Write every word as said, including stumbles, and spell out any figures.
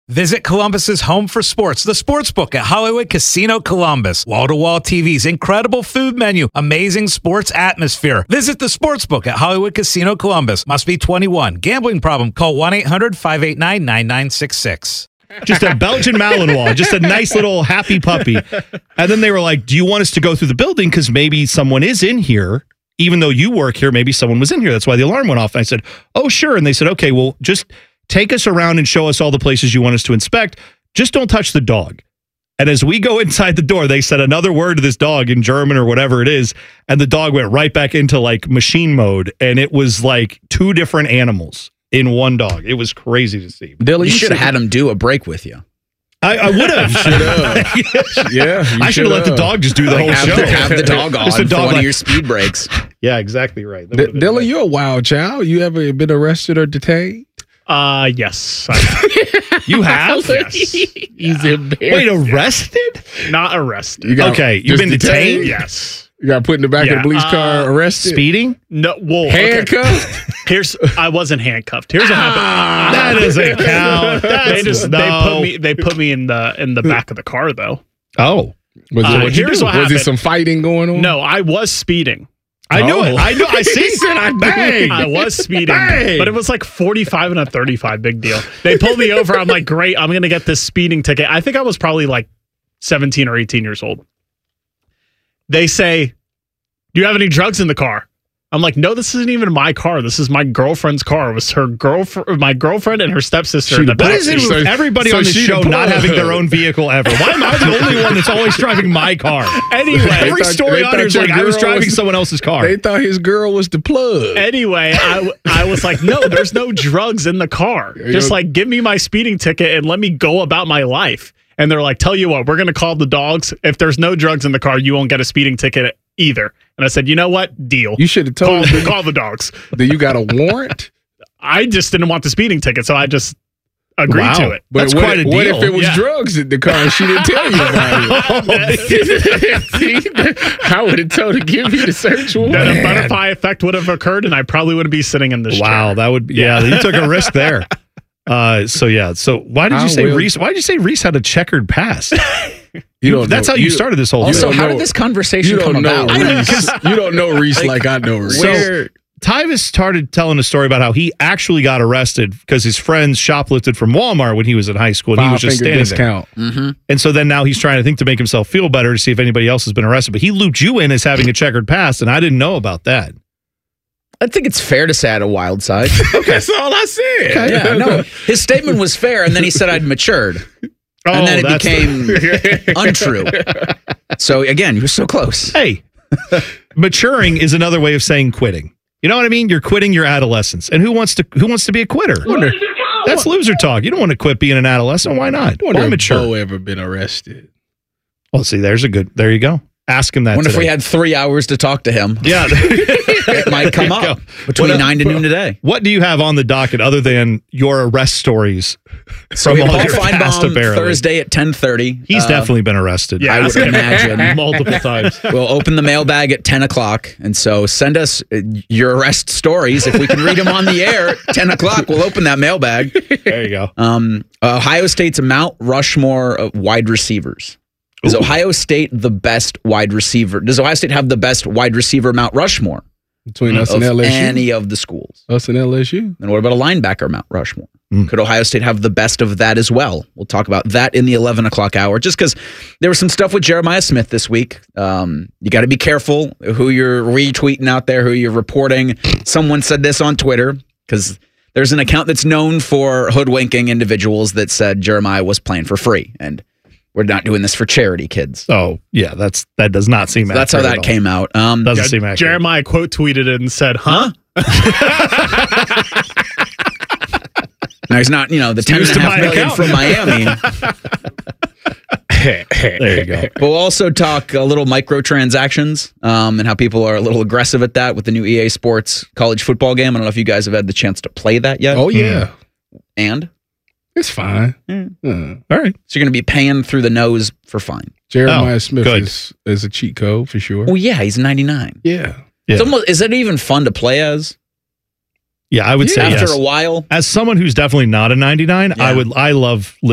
Visit Columbus's home for sports, the Sportsbook at Hollywood Casino Columbus. Wall-to-wall T Vs, incredible food menu, amazing sports atmosphere. Visit the Sportsbook at Hollywood Casino Columbus. Must be twenty-one. Gambling problem? Call one eight hundred five eight nine nine nine six six. Just a Belgian Malinois, just a nice little happy puppy. And then they were like, do you want us to go through the building? Because maybe someone is in here. Even though you work here, maybe someone was in here. That's why the alarm went off. And I said, oh, sure. And they said, okay, well, just take us around and show us all the places you want us to inspect. Just don't touch the dog. And as we go inside the door, they said another word to this dog in German or whatever it is. And the dog went right back into like machine mode. And it was like two different animals in one dog. It was crazy to see. Dylan, you should have had him do a break with you. I, I would have. Yeah, I should have let the dog just do the like whole have show. The, have the dog on Just for the dog one like, of your speed breaks. Yeah, exactly right. D- Dylan, you're a wild child. You ever been arrested or detained? Uh, yes. I, you have? Yes. He's Yeah. embarrassed. Wait, arrested? Not arrested. You got- Okay, you've just been detained? Yes. You got put in the back of Yeah, the police uh, car, arrested, Speeding? No, well, okay. handcuffed. Here's I wasn't handcuffed. Here's what happened. That doesn't count. they That's just no. they put me they put me in the in the back of the car though. Oh. Was, Uh, it, what'd you here's do? what Was happened. there some fighting going on? No, I was speeding. I knew Oh. it. I know. I see. He said I Bang. I was speeding, Bang. but it was like forty-five and a thirty-five. Big deal. They pulled me over. I'm like, great. I'm gonna get this speeding ticket. I think I was probably like seventeen or eighteen years old. They say, do you have any drugs in the car? I'm like, no, this isn't even my car. This is my girlfriend's car. It was her girlfriend, my girlfriend, and her stepsister She in the the What back. is it So- with everybody so on this she show the not plug. having their own vehicle ever? Why am I the only one that's always driving my car? Anyway, Every thought- story they on thought here is your like I was girl driving was- someone else's car. They thought his girl was the plug. Anyway, I, w- I was like, no, there's no drugs in the car. Just like, give me my speeding ticket and let me go about my life. And they're like, tell you what, we're going to call the dogs. If there's no drugs in the car, you won't get a speeding ticket either. And I said, you know what? Deal. You should have Call, told them call the dogs. that you got a warrant. I just didn't want the speeding ticket, so I just agreed Wow. to it. But That's what, quite a what deal. if it was Yeah. drugs in the car and she didn't tell you about it? I would have told her to give me the search warrant. Then a butterfly effect would have occurred, and I probably wouldn't be sitting in this Wow, chair. that would yeah. You took a risk there. Uh, so yeah. So why did you I say will- Reese? Why did you say Reese had a checkered past? You don't That's know- how you, started this whole. Also, thing. how know- did this conversation You come don't know about? Reese. You don't know Reese like, I know Reese. So Tyvis started telling a story about how he actually got arrested because his friends shoplifted from Walmart when he was in high school, and he was just Five-finger standing there. discount. And so then now he's trying to think to make himself feel better to see if anybody else has been arrested. But he looped you in as having a checkered past, and I didn't know about that. I think it's fair to say I had a wild side. That's all I said. Yeah, no. His statement was fair, and then he said I'd matured. Oh, And then it that's became untrue. So again, you were so close. hey, maturing is another way of saying quitting. You know what I mean? You're quitting your adolescence, and who wants to who wants to be a quitter? That's loser talk. You don't want to quit being an adolescent. Why not? Wonder Why if mature? Bo ever been arrested. Well, see, there's a good. There you go. Ask him that. Wonder if today. we had three hours to talk to him. Yeah. It might come There you up go. between What, nine to noon today. What do you have on the docket other than your arrest stories? So from we have all Paul your past, Feinbaum apparently? Thursday at ten thirty. He's Uh, definitely been arrested. Yeah, I would ask him imagine. multiple times. We'll open the mailbag at ten o'clock. And so send us uh, your arrest stories. If we can read them on the air at ten o'clock, we'll open that mailbag. There you go. Um, Ohio State's Mount Rushmore of wide receivers. Is Ooh. Ohio State the best wide receiver? Does Ohio State have the best wide receiver Mount Rushmore Between us of and L S U. any of the schools? Us and L S U. And what about a linebacker Mount Rushmore? Mm. Could Ohio State have the best of that as well? We'll talk about that in the eleven o'clock hour, just because there was some stuff with Jeremiah Smith this week. Um, you got to be careful who you're retweeting out there, who you're reporting. Someone said this on Twitter, because there's an account that's known for hoodwinking individuals that said Jeremiah was playing for free. And we're not doing this for charity, kids. Oh, yeah. That's That does not seem So that's how accurate that at all. came out. Um, Doesn't Yeah, seem accurate. Jeremiah quote tweeted it and said, huh? now he's not, you know, the ten Used and a to half my million account. from Miami. There you go. But we'll also talk a little microtransactions um, and how people are a little aggressive at that with the new E A Sports college football game. I don't know if you guys have had the chance to play that yet. Oh, yeah. And? It's fine. Mm. Uh, All right. So you're going to be paying through the nose for fine. Jeremiah Oh, Smith good. is, is a cheat code for sure. Well, yeah, he's ninety-nine. Yeah. Yeah. It's almost, is it even fun to play as? Yeah, I would say After yes. a while? As someone who's definitely not a ninety-nine, I Yeah. would. I love